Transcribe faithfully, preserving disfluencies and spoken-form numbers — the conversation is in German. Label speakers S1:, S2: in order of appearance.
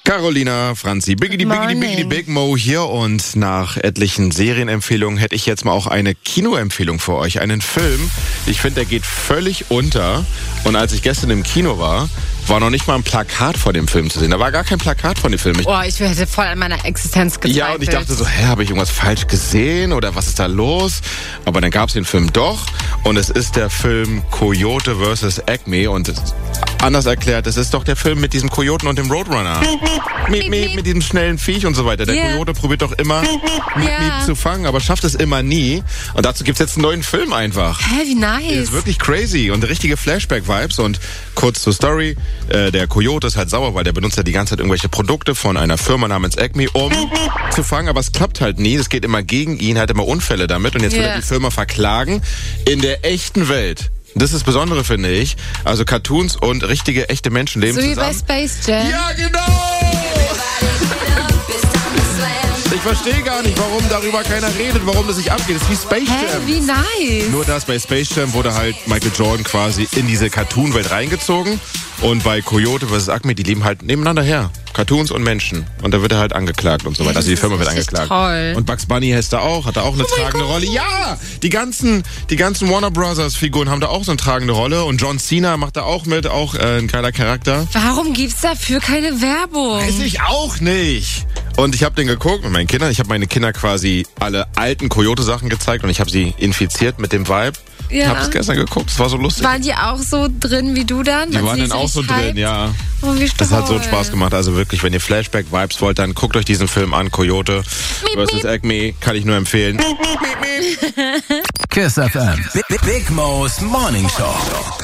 S1: Carolina, Franzi, Biggity Biggity Biggity Big Mo hier und nach etlichen Serienempfehlungen hätte ich jetzt mal auch eine Kinoempfehlung für euch. Einen Film, ich finde, der geht völlig unter und als ich gestern im Kino war, war noch nicht mal ein Plakat vor dem Film zu sehen. Da war gar kein Plakat von dem Film. Ich
S2: Boah, ich hätte voll an meiner Existenz gezweifelt.
S1: Ja, und ich dachte so, hä, habe ich irgendwas falsch gesehen oder was ist da los? Aber dann gab es den Film doch und es ist der Film Coyote versus. Acme und anders erklärt, es ist doch der Film mit diesem Kojoten und dem Roadrunner. Miep, miep, mit diesem schnellen Viech und so weiter. Der
S2: Yeah.
S1: Coyote probiert doch immer miep,
S2: Ja.
S1: miep zu fangen, aber schafft es immer nie. Und dazu gibt's jetzt einen neuen Film einfach.
S2: Hä, wie nice.
S1: Ist wirklich crazy und richtige Flashback-Vibes. Und kurz zur Story, äh, der Coyote ist halt sauer, weil der benutzt ja die ganze Zeit irgendwelche Produkte von einer Firma namens Acme, um zu fangen, aber es klappt halt nie. Es geht immer gegen ihn, hat immer Unfälle damit und jetzt will
S2: Ja.
S1: er die Firma verklagen in der echten Welt. Das ist das Besondere, finde ich. Also Cartoons und richtige, echte Menschen leben
S2: So wie bei
S1: zusammen.
S2: Space Jam.
S1: Ja, genau! Ich verstehe gar nicht, warum darüber keiner redet, warum das nicht abgeht. Das ist wie Space
S2: Hä,
S1: Jam.
S2: wie nice.
S1: Nur dass bei Space Jam wurde halt Michael Jordan quasi in diese Cartoon-Welt reingezogen. Und bei Coyote versus. Acme, die leben halt nebeneinander her. Cartoons und Menschen. Und da wird er halt angeklagt und so weiter. Also die
S2: Das
S1: Firma
S2: ist
S1: wird
S2: richtig
S1: angeklagt.
S2: toll.
S1: Und Bugs Bunny heißt da auch, hat da auch eine tragende Rolle. Ja! Die ganzen, die ganzen Warner Brothers Figuren haben da auch so eine tragende Rolle. Und John Cena macht da auch mit, auch äh, ein geiler Charakter.
S2: Warum gibt's dafür keine Werbung?
S1: Weiß ich auch nicht. Und ich habe den geguckt mit meinen Kindern. Ich habe meine Kinder quasi alle alten Coyote-Sachen gezeigt und ich habe sie infiziert mit dem Vibe.
S2: Ja.
S1: Ich habe es gestern geguckt, das war so lustig.
S2: Waren die auch so drin wie du dann?
S1: Die waren dann auch so drin, ja.
S2: Oh, wie
S1: Das hat so
S2: toll.
S1: Spaß gemacht. Also wirklich, wenn ihr Flashback-Vibes wollt, dann guckt euch diesen Film an. Coyote versus. Acme, kann ich nur empfehlen.
S3: Kiss F M. Big, Big Mo's Morning Show.